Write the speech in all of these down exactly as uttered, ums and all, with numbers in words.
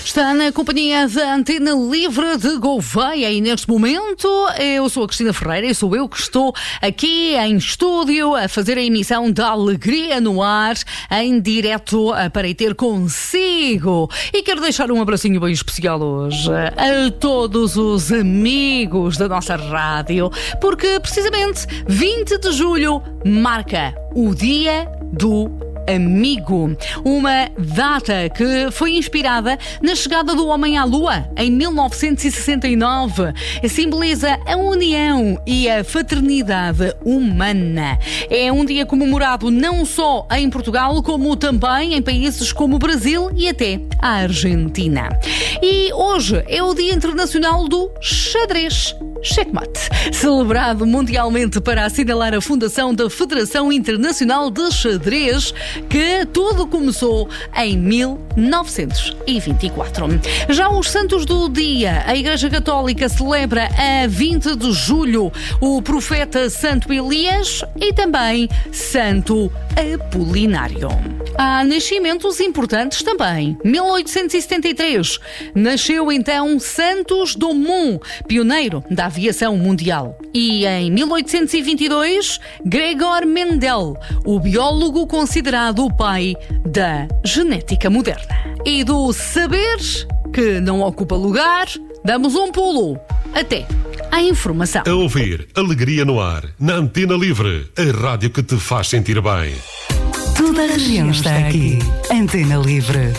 Está na companhia da Antena Livre de Gouveia e neste momento eu sou a Cristina Ferreira e sou eu que estou aqui em estúdio a fazer a emissão da Alegria no Ar em direto para ter consigo. E quero deixar um abracinho bem especial hoje a todos os amigos da nossa rádio, porque precisamente vinte de julho marca o Dia do Amigo, uma data que foi inspirada na chegada do homem à Lua em mil novecentos e sessenta e nove. Simboliza a união e a fraternidade humana. É um dia comemorado não só em Portugal, como também em países como o Brasil e até a Argentina. E hoje é o Dia Internacional do Xadrez. Checkmate, celebrado mundialmente para assinalar a fundação da Federação Internacional de Xadrez, que tudo começou em mil novecentos e vinte e quatro. Já os santos do dia, a Igreja Católica celebra a vinte de julho o profeta Santo Elias e também Santo Apolinário. Há nascimentos importantes também. mil oitocentos e setenta e três nasceu então Santos Dumont, pioneiro da aviação mundial. E em mil oitocentos e vinte e dois, Gregor Mendel, o biólogo considerado o pai da genética moderna. E do saber, que não ocupa lugar, damos um pulo até à informação. A ouvir Alegria no Ar, na Antena Livre, a rádio que te faz sentir bem. Toda a região está aqui. Antena Livre.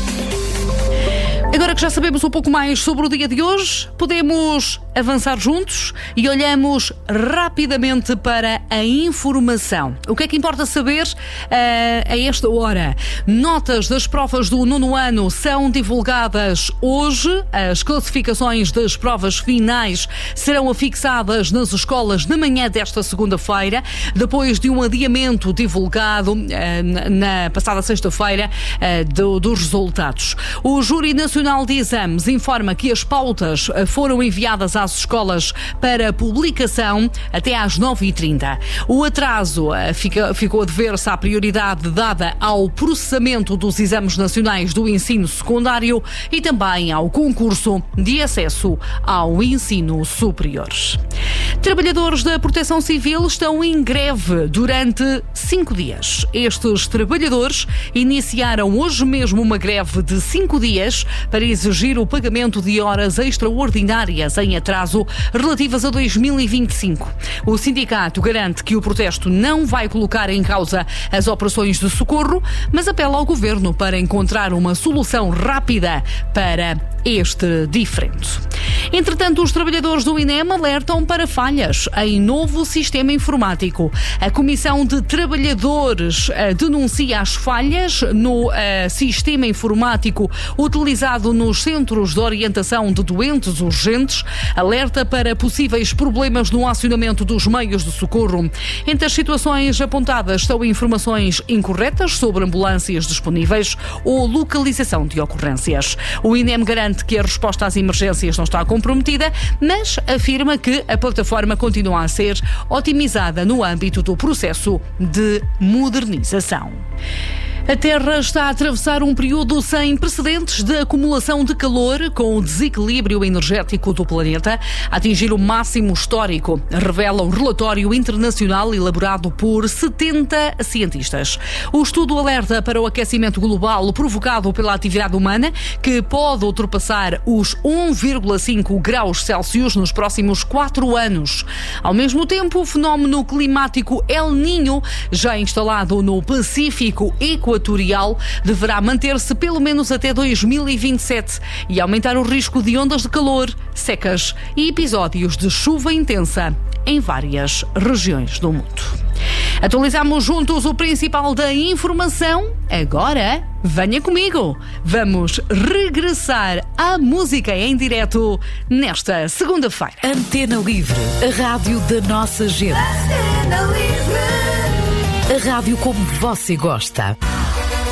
Agora que já sabemos um pouco mais sobre o dia de hoje, podemos avançar juntos e olhamos rapidamente para a informação. O que é que importa saber uh, a esta hora? Notas das provas do nono ano são divulgadas hoje. As classificações das provas finais serão afixadas nas escolas na manhã desta segunda-feira, depois de um adiamento divulgado uh, na passada sexta-feira uh, do, dos resultados. O Júri Nacional de Exames informa que as pautas foram enviadas às escolas para publicação até às nove e trinta. O atraso fica, ficou a dever-se à prioridade dada ao processamento dos exames nacionais do ensino secundário e também ao concurso de acesso ao ensino superior. Trabalhadores da Proteção Civil estão em greve durante cinco dias. Estes trabalhadores iniciaram hoje mesmo uma greve de cinco dias para exigir o pagamento de horas extraordinárias em atraso relativas a dois mil e vinte e cinco. O sindicato garante que o protesto não vai colocar em causa as operações de socorro, mas apela ao governo para encontrar uma solução rápida para este diferente. Entretanto, os trabalhadores do INEM alertam para falhas em novo sistema informático. A Comissão de Trabalhadores uh, denuncia as falhas no uh, sistema informático utilizado nos Centros de Orientação de Doentes Urgentes, alerta para possíveis problemas no acionamento dos meios de socorro. Entre as situações apontadas estão informações incorretas sobre ambulâncias disponíveis ou localização de ocorrências. O INEM garante que a resposta às emergências não está comprometida, mas afirma que a plataforma continua a ser otimizada no âmbito do processo de modernização. A Terra está a atravessar um período sem precedentes de acumulação de calor, com o desequilíbrio energético do planeta a atingir o máximo histórico, revela um relatório internacional elaborado por setenta cientistas. O estudo alerta para o aquecimento global provocado pela atividade humana, que pode ultrapassar os um vírgula cinco graus Celsius nos próximos quatro anos. Ao mesmo tempo, o fenómeno climático El Niño, já instalado no Pacífico Equatorial, deverá manter-se pelo menos até dois mil e vinte e sete e aumentar o risco de ondas de calor, secas e episódios de chuva intensa em várias regiões do mundo. Atualizamos juntos o principal da informação. Agora, venha comigo. Vamos regressar à música em direto nesta segunda-feira. Antena Livre, a rádio da nossa gente. Antena Livre. A rádio como você gosta.